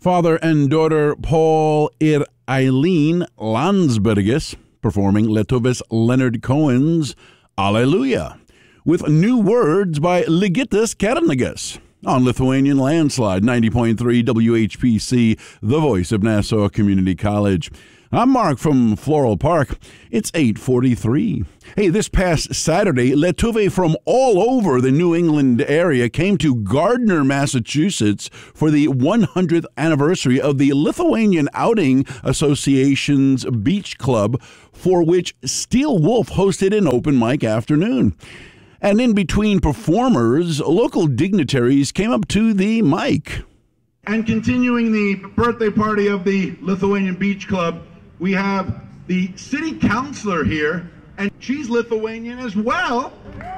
Father and daughter Paul ir Eileen Landsbergis performing Lietuvis Leonard Cohen's Alleluia with new words by Ligitas Kernagis on Lithuanian Landslide 90.3 WHPC, the voice of Nassau Community College. I'm Mark from Floral Park. It's 8:43. Hey, this past Saturday, Lietuviai from all over the New England area came to Gardner, Massachusetts for the 100th anniversary of the Lithuanian Outing Association's Beach Club, for which Steel Wolf hosted an open mic afternoon. And in between performers, local dignitaries came up to the mic. And continuing the birthday party of the Lithuanian Beach Club, we have the city councilor here, and she's Lithuanian as well,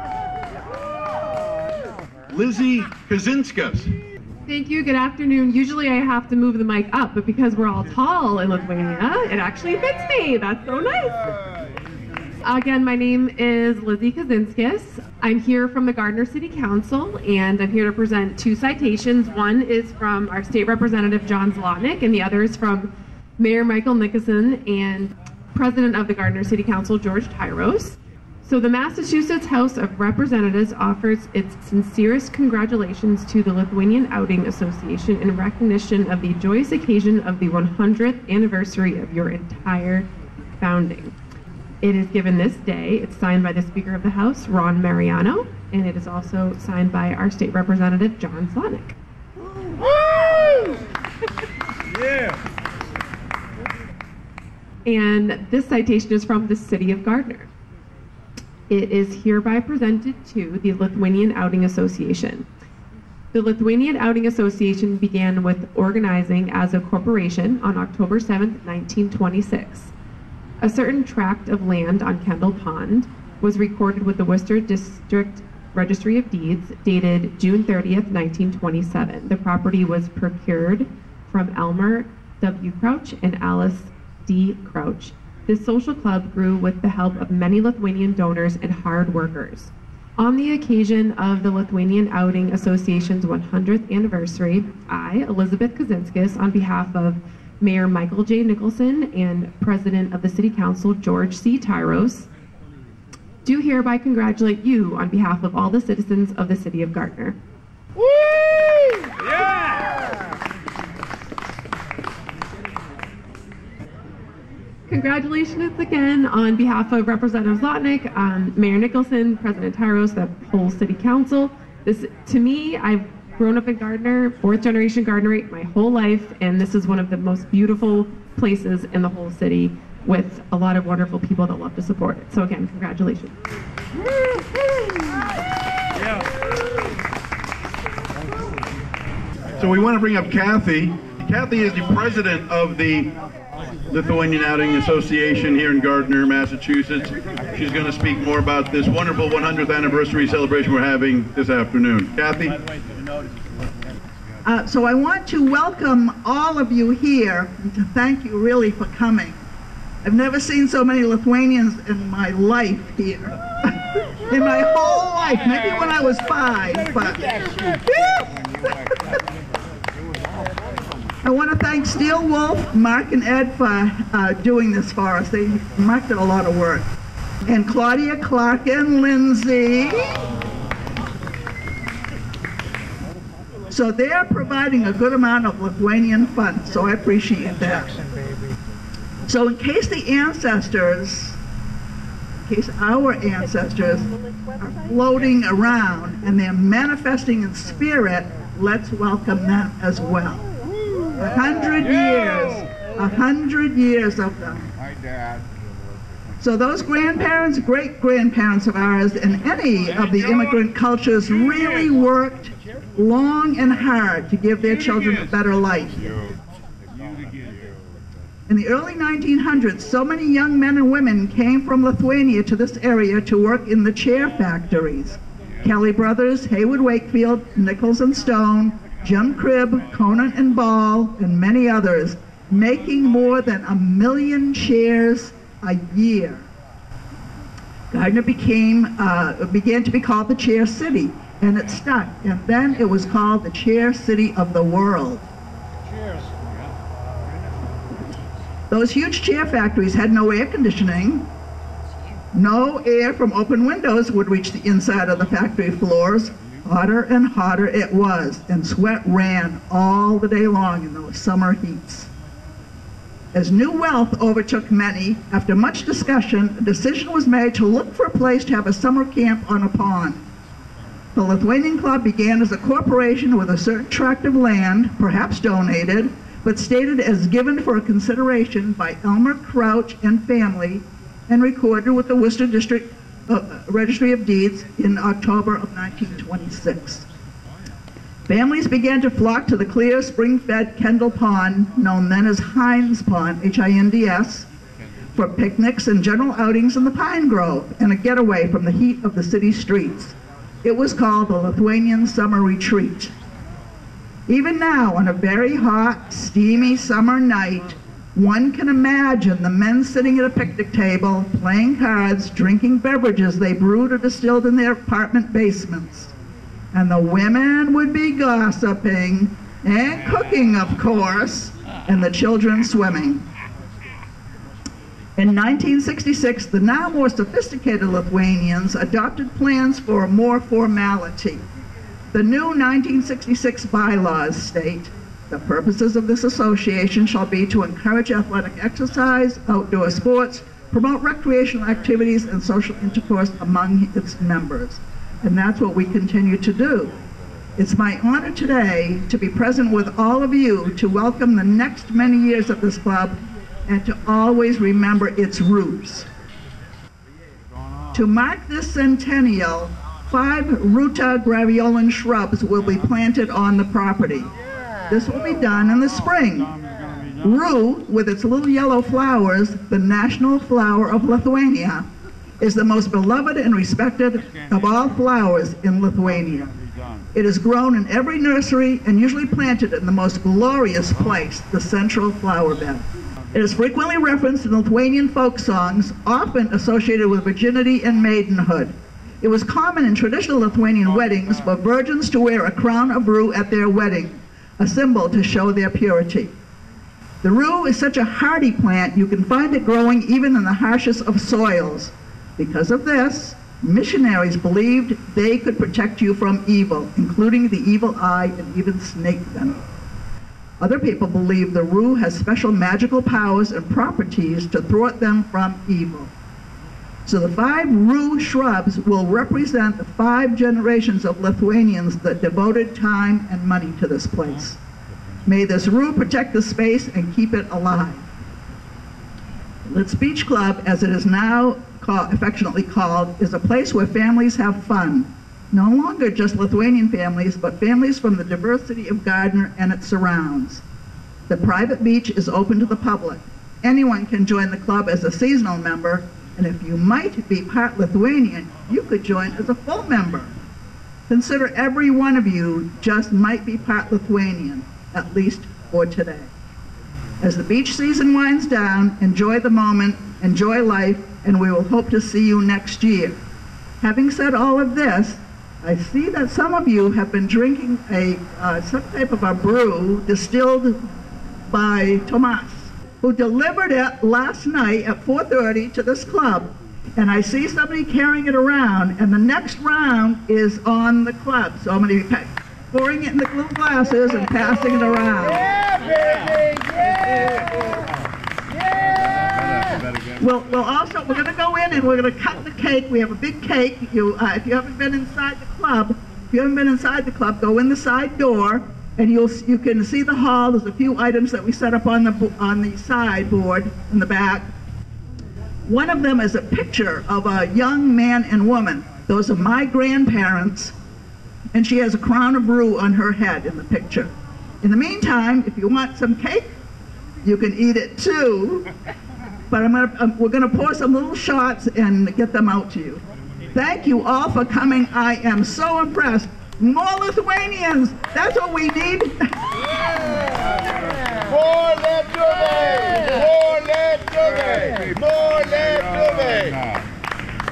Lizzie Kazinskas. Thank you. Good afternoon. Usually I have to move the mic up, but because we're all tall in Lithuania, it actually fits me. That's so nice. Again, my name is Lizzie Kazinskas. I'm here from the Gardner City Council, and I'm here to present two citations. One is from our state representative, John Zlotnick, and the other is from Mayor Michael Nicholson and President of the Gardner City Council, George Tyros. So the Massachusetts House of Representatives offers its sincerest congratulations to the Lithuanian Outing Association in recognition of the joyous occasion of the 100th anniversary of your entire founding. It is given this day. It's signed by the Speaker of the House, Ron Mariano, and it is also signed by our state representative, John Zlotnick. Woo! Yeah. And this citation is from the City of Gardner. It is hereby presented to the Lithuanian Outing Association. The Lithuanian Outing Association began with organizing as a corporation on October 7th, 1926. A certain tract of land on Kendall Pond was recorded with the Worcester District Registry of Deeds dated June 30th, 1927. The property was procured from Elmer W. Crouch and Alice D. Crouch. This social club grew with the help of many Lithuanian donors and hard workers. On the occasion of the Lithuanian Outing Association's 100th anniversary, I, Elizabeth Kazinskas, on behalf of Mayor Michael J. Nicholson and President of the City Council, George C. Tyros, do hereby congratulate you on behalf of all the citizens of the City of Gardner. Woo! Yeah! Congratulations again on behalf of Representative Zlotnick, Mayor Nicholson, President Tyros, the whole City Council. This, to me, I've grown up in Gardner, fourth generation Gardnerite my whole life, and this is one of the most beautiful places in the whole city with a lot of wonderful people that love to support it. So again, congratulations. So we want to bring up Kathy. Kathy is the president of the Lithuanian Outing Association here in Gardner, Massachusetts. She's going to speak more about this wonderful 100th anniversary celebration we're having this afternoon. Kathy? So I want to welcome all of you here and to thank you really for coming. I've never seen so many Lithuanians in my life here. In my whole life, maybe when I was 5, but I want to thank Steel Wolf, Mark and Ed for doing this for us. Mark did a lot of work. And Claudia, Clark, and Lindsay. So they're providing a good amount of Lithuanian fun, so I appreciate that. So in case our ancestors are floating around and they're manifesting in spirit, let's welcome them as well. 100 years of them. So those grandparents, great-grandparents of ours, and any of the immigrant cultures really worked long and hard to give their children a better life. In the early 1900s, so many young men and women came from Lithuania to this area to work in the chair factories. Kelly Brothers, Haywood Wakefield, Nichols and Stone, Jim Cribb, Conant and Ball, and many others, making more than 1 million chairs a year. Gardner began to be called the Chair City, and it stuck. And then it was called the Chair City of the World. Those huge chair factories had no air conditioning. No air from open windows would reach the inside of the factory floors. Hotter and hotter it was, and sweat ran all the day long in those summer heats. As new wealth overtook many, after much discussion, a decision was made to look for a place to have a summer camp on a pond. The Lithuanian Club began as a corporation with a certain tract of land, perhaps donated, but stated as given for a consideration by Elmer Crouch and family, and recorded with the Worcester District Registry of Deeds in October of 1926. Families began to flock to the clear, spring-fed Kendall Pond, known then as Hinds Pond, H-I-N-D-S, for picnics and general outings in the pine grove and a getaway from the heat of the city streets. It was called the Lithuanian Summer Retreat. Even now, on a very hot, steamy summer night, one can imagine the men sitting at a picnic table, playing cards, drinking beverages they brewed or distilled in their apartment basements. And the women would be gossiping and cooking, of course, and the children swimming. In 1966, the now more sophisticated Lithuanians adopted plans for more formality. The new 1966 bylaws state, the purposes of this association shall be to encourage athletic exercise, outdoor sports, promote recreational activities, and social intercourse among its members. And that's what we continue to do. It's my honor today to be present with all of you to welcome the next many years of this club and to always remember its roots. To mark this centennial, 5 Ruta graviolan shrubs will be planted on the property. This will be done in the spring. Rue, with its little yellow flowers, the national flower of Lithuania, is the most beloved and respected of all flowers in Lithuania. It is grown in every nursery and usually planted in the most glorious place, the central flower bed. It is frequently referenced in Lithuanian folk songs, often associated with virginity and maidenhood. It was common in traditional Lithuanian weddings for virgins to wear a crown of rue at their wedding, a symbol to show their purity. The rue is such a hardy plant, you can find it growing even in the harshest of soils. Because of this, missionaries believed they could protect you from evil, including the evil eye and even snake venom. Other people believe the rue has special magical powers and properties to thwart them from evil. So the 5 rue shrubs will represent the 5 generations of Lithuanians that devoted time and money to this place. May this rue protect the space and keep it alive. Litz Beach Club, as it is now affectionately called, is a place where families have fun. No longer just Lithuanian families, but families from the diversity of Gardner and its surrounds. The private beach is open to the public. Anyone can join the club as a seasonal member, and if you might be part Lithuanian, you could join as a full member. Consider every one of you just might be part Lithuanian, at least for today. As the beach season winds down, enjoy the moment, enjoy life, and we will hope to see you next year. Having said all of this, I see that some of you have been drinking some type of a brew distilled by Tomas, who delivered it last night at 4:30 to this club. And I see somebody carrying it around, and the next round is on the club. So I'm going to be pouring it in the little glasses and passing it around. Yeah, baby! Yeah! We're going to go in and we're going to cut the cake. We have a big cake. If you haven't been inside the club, go in the side door, and you can see the hall. There's a few items that we set up on the sideboard in the back. One of them is a picture of a young man and woman. Those are my grandparents, and she has a crown of rue on her head in the picture. In the meantime, if you want some cake, you can eat it too. But we're going to pour some little shots and get them out to you. Thank you all for coming. I am so impressed. More Lithuanians. That's what we need. More Lietuviai! More Lietuviai! More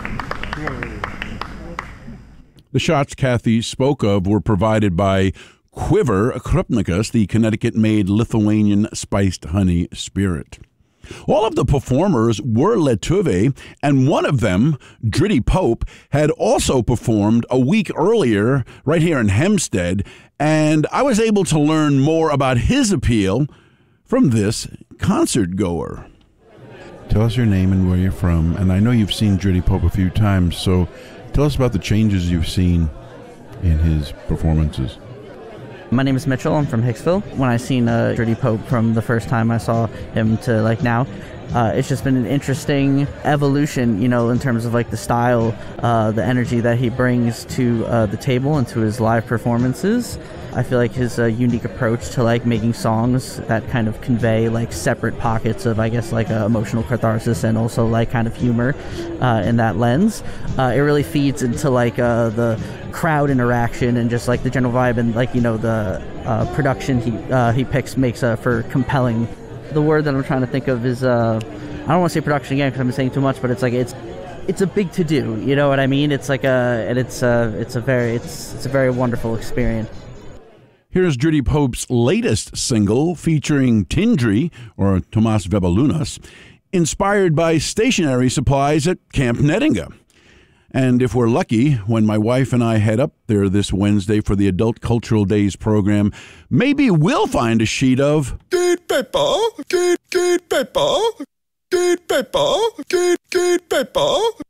Lietuviai! The shots Kathy spoke of were provided by Quiver Krupnikas, the Connecticut-made Lithuanian spiced honey spirit. All of the performers were Lietuviai, and one of them, Dritty Pope, had also performed a week earlier right here in Hempstead, and I was able to learn more about his appeal from this concert goer. Tell us your name and where you're from, and I know you've seen Dritty Pope a few times, so tell us about the changes you've seen in his performances. My name is Mitchell. I'm from Hicksville. When I seen Dritty Pope from the first time I saw him to like now, it's just been an interesting evolution, you know, in terms of like the style, the energy that he brings to the table and to his live performances. I feel like his unique approach to like making songs that kind of convey like separate pockets of, I guess, like emotional catharsis and also like kind of humor in that lens. It really feeds into like the crowd interaction and just like the general vibe and like, you know, the production he picks makes for compelling. The word that I'm trying to think of is I don't want to say production again because I'm saying too much, but it's like it's a big to do. You know what I mean? It's like it's a very wonderful experience. Here's Dritty Pope's latest single featuring Tindri, or Tomas Vebelunas, inspired by stationery supplies at Camp Nettinga. And if we're lucky, when my wife and I head up there this Wednesday for the Adult Cultural Days program, maybe we'll find a sheet of good paper, good paper, good paper, good paper.